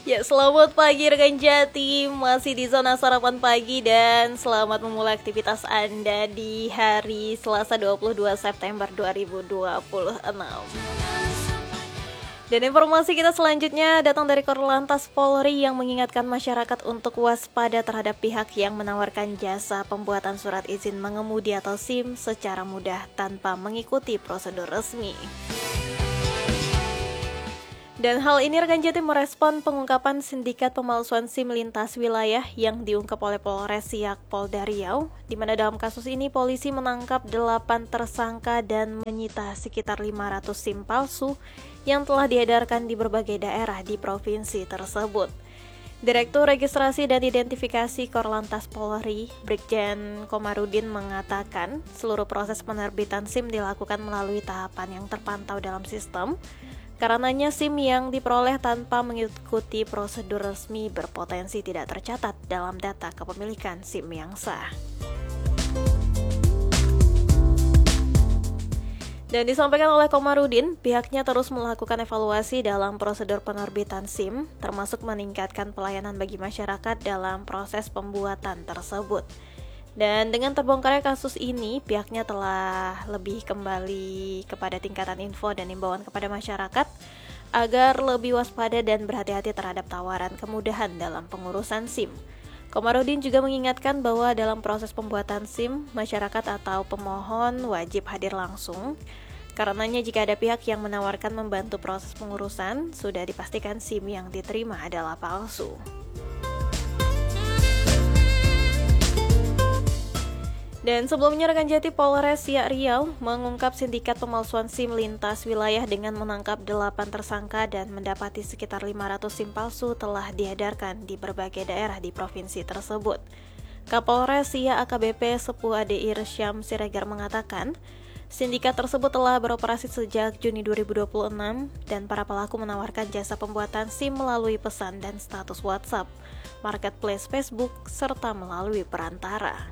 Ya, selamat pagi rekan Jatim, masih di zona sarapan pagi dan selamat memulai aktivitas Anda di hari Selasa 22 September 2026. Dan informasi kita selanjutnya datang dari Korlantas Polri yang mengingatkan masyarakat untuk waspada terhadap pihak yang menawarkan jasa pembuatan surat izin mengemudi atau SIM secara mudah tanpa mengikuti prosedur resmi. Dan hal ini rekan Jatim merespon pengungkapan sindikat pemalsuan SIM lintas wilayah yang diungkap oleh Polres Siak Polda Riau, di mana dalam kasus ini polisi menangkap 8 tersangka dan menyita sekitar 500 SIM palsu yang telah diedarkan di berbagai daerah di provinsi tersebut. Direktur Registrasi dan Identifikasi Korlantas Polri, Brigjen Komarudin mengatakan seluruh proses penerbitan SIM dilakukan melalui tahapan yang terpantau dalam sistem. Karenanya SIM yang diperoleh tanpa mengikuti prosedur resmi berpotensi tidak tercatat dalam data kepemilikan SIM yang sah. Dan disampaikan oleh Komarudin, pihaknya terus melakukan evaluasi dalam prosedur penerbitan SIM, termasuk meningkatkan pelayanan bagi masyarakat dalam proses pembuatan tersebut. Dan dengan terbongkarnya kasus ini, pihaknya telah lebih kembali kepada tingkatan info dan imbauan kepada masyarakat agar lebih waspada dan berhati-hati terhadap tawaran kemudahan dalam pengurusan SIM. Komarudin juga mengingatkan bahwa dalam proses pembuatan SIM, masyarakat atau pemohon wajib hadir langsung. Karenanya jika ada pihak yang menawarkan membantu proses pengurusan, sudah dipastikan SIM yang diterima adalah palsu. Dan sebelumnya rekan Jati, Polres Siak Riau mengungkap sindikat pemalsuan SIM lintas wilayah dengan menangkap 8 tersangka dan mendapati sekitar 500 SIM palsu telah diedarkan di berbagai daerah di provinsi tersebut. Kapolres Siak AKBP Sepu ADI Syam Siregar mengatakan, sindikat tersebut telah beroperasi sejak Juni 2026 dan para pelaku menawarkan jasa pembuatan SIM melalui pesan dan status WhatsApp, marketplace Facebook, serta melalui perantara.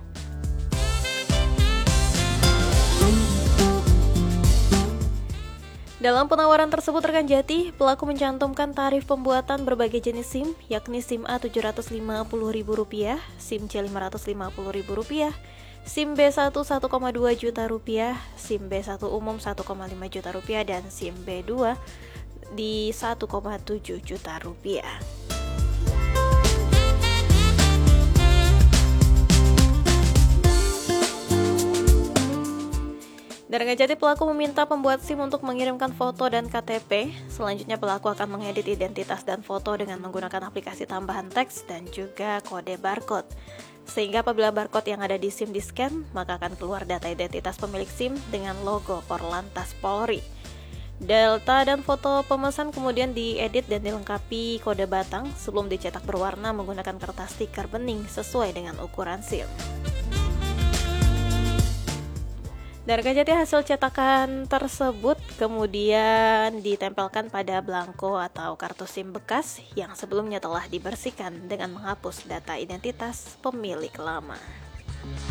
Dalam penawaran tersebut rekan Jati, pelaku mencantumkan tarif pembuatan berbagai jenis SIM, yakni SIM A Rp750.000, SIM C Rp550.000, SIM B1 Rp1,2 juta, SIM B1 umum Rp1,5 juta dan SIM B2 di Rp1,7 juta. Dan rekan Jati, pelaku meminta pembuat SIM untuk mengirimkan foto dan KTP. Selanjutnya pelaku akan mengedit identitas dan foto dengan menggunakan aplikasi tambahan teks dan juga kode barcode. Sehingga apabila barcode yang ada di SIM di-scan, maka akan keluar data identitas pemilik SIM dengan logo Korlantas Polri. Data dan foto pemesan kemudian diedit dan dilengkapi kode batang sebelum dicetak berwarna menggunakan kertas stiker bening sesuai dengan ukuran SIM. Dan rekan Jati, hasil cetakan tersebut kemudian ditempelkan pada belangko atau kartu SIM bekas yang sebelumnya telah dibersihkan dengan menghapus data identitas pemilik lama.